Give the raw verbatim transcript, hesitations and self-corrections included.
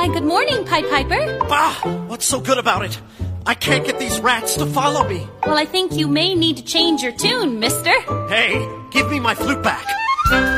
Why, good morning, Pied Piper. Bah! What's so good about it? I can't get these rats to follow me. Well, I think you may need to change your tune, mister. Hey, give me my flute back.